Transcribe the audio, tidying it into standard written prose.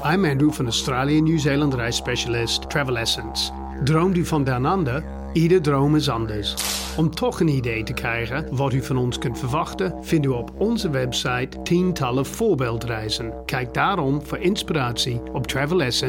I'm Andrew van Australië en Nieuw-Zeeland reisspecialist Travel Essence. Droomt u van Down Under? Ieder droom is anders. Om toch een idee te krijgen wat u van ons kunt verwachten, vindt u op onze website tientallen voorbeeldreizen. Kijk daarom voor inspiratie op travelessence.com.